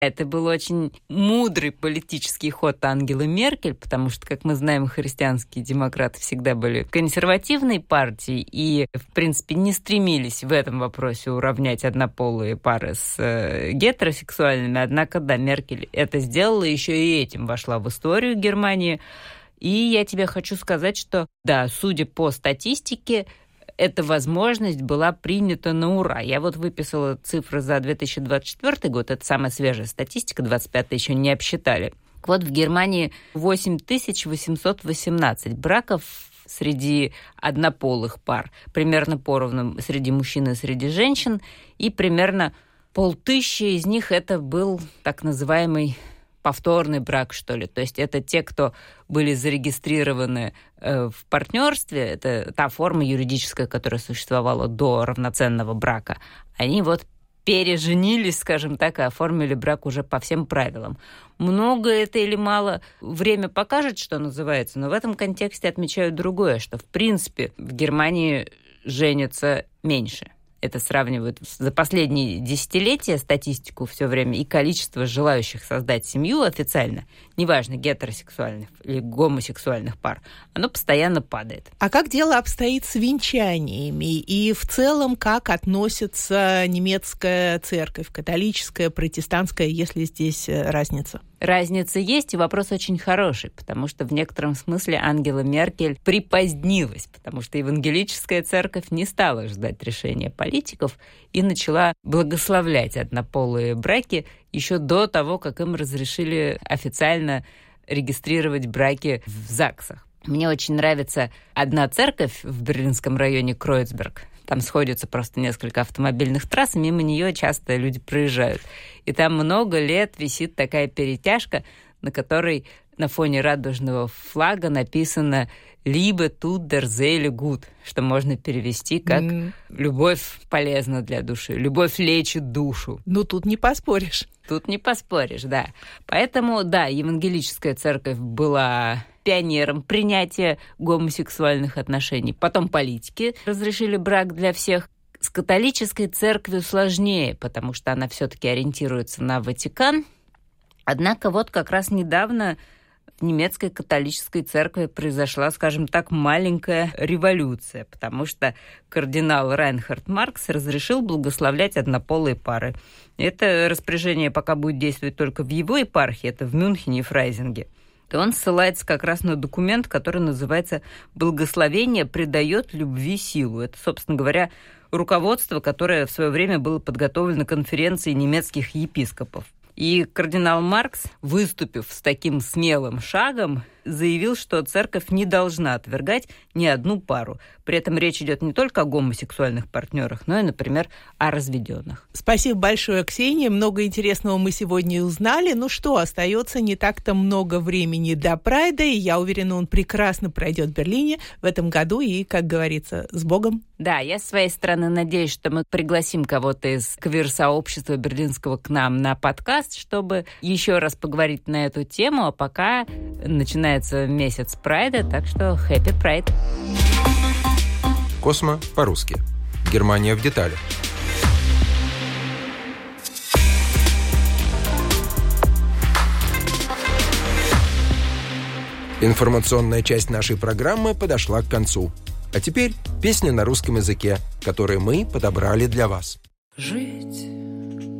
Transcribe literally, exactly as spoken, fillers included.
Это был очень мудрый политический ход Ангелы Меркель, потому что, как мы знаем, христианские демократы всегда были консервативной партией и, в принципе, не стремились в этом вопросе уравнять однополые пары с э, гетеросексуальными. Однако, да, Меркель это сделала, еще и этим вошла в историю Германии. И я тебе хочу сказать, что, да, судя по статистике, эта возможность была принята на ура. Я вот выписала цифры за две тысячи двадцать четвёртый год, это самая свежая статистика, двадцать пятый еще не обсчитали. Вот в Германии восемь тысяч восемьсот восемнадцать браков среди однополых пар, примерно поровну среди мужчин и среди женщин, и примерно полтысячи из них это был так называемый повторный брак, что ли. То есть это те, кто были зарегистрированы э, в партнерстве, это та форма юридическая, которая существовала до равноценного брака. Они вот переженились, скажем так, и оформили брак уже по всем правилам. Много это или мало, время покажет, что называется, но в этом контексте отмечаю другое, что, в принципе, в Германии женятся меньше. Это сравнивают за последние десятилетия статистику все время, и количество желающих создать семью официально, неважно, гетеросексуальных или гомосексуальных пар, оно постоянно падает. А как дело обстоит с венчаниями? И в целом, как относится немецкая церковь, католическая, протестантская, если здесь разница? Разница есть, и вопрос очень хороший, потому что в некотором смысле Ангела Меркель припозднилась, потому что евангелическая церковь не стала ждать решения политиков и начала благословлять однополые браки еще до того, как им разрешили официально регистрировать браки в ЗАГСах. Мне очень нравится одна церковь в берлинском районе Кройцберг. Там сходятся просто несколько автомобильных трасс, и мимо нее часто люди проезжают. И там много лет висит такая перетяжка, на которой на фоне радужного флага написано «Liebe tut der Seele gut», что можно перевести как mm. «любовь полезна для души», «любовь лечит душу». Ну, тут не поспоришь. Тут не поспоришь, да. Поэтому, да, евангелическая церковь была пионером принятия гомосексуальных отношений. Потом политики разрешили брак для всех. С католической церковью сложнее, потому что она все-таки ориентируется на Ватикан. Однако вот как раз недавно в немецкой католической церкви произошла, скажем так, маленькая революция, потому что кардинал Райнхард Маркс разрешил благословлять однополые пары. Это распоряжение пока будет действовать только в его епархии, это в Мюнхене и Фрайзинге. И он ссылается как раз на документ, который называется «Благословение придает любви силу». Это, собственно говоря, руководство, которое в свое время было подготовлено конференцией немецких епископов. И кардинал Маркс, выступив с таким смелым шагом, заявил, что церковь не должна отвергать ни одну пару. При этом речь идет не только о гомосексуальных партнерах, но и, например, о разведенных. Спасибо большое, Ксения. Много интересного мы сегодня узнали. Ну что, остается не так-то много времени до Прайда, и я уверена, он прекрасно пройдет в Берлине в этом году. И, как говорится, с Богом. Да, я с своей стороны надеюсь, что мы пригласим кого-то из квир-сообщества берлинского к нам на подкаст, чтобы еще раз поговорить на эту тему. А пока начинается месяц Прайда, так что Happy Pride! Космо по-русски. Германия в деталях. Информационная часть нашей программы подошла к концу. А теперь песня на русском языке, которую мы подобрали для вас. Жить